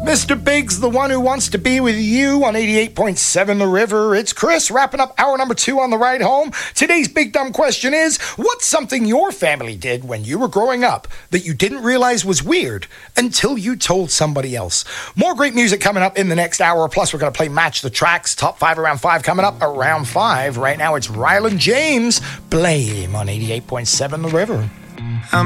Mr. Biggs, the one who wants to be with you on 88.7 The River. It's Chris wrapping up hour number 2 on the ride home. Today's big dumb question is, what's something your family did when you were growing up that you didn't realize was weird until you told somebody else? More great music coming up in the next hour. Plus, we're going to play Match the Tracks. Top 5 around 5 coming up around 5. Right now, it's Ryland James. Blame on 88.7 The River.